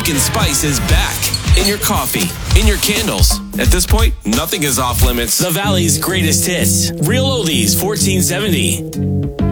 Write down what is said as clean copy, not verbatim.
pumpkin spice is back. In your coffee, in your candles. At this point, nothing is off limits. The Valley's greatest hits. Real Oldies 1470.